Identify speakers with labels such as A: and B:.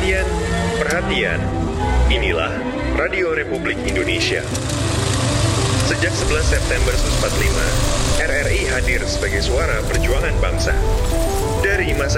A: Perhatian, perhatian. Inilah Radio Republik Indonesia. Sejak 11 September 1945, RRI hadir sebagai suara perjuangan bangsa. Dari masa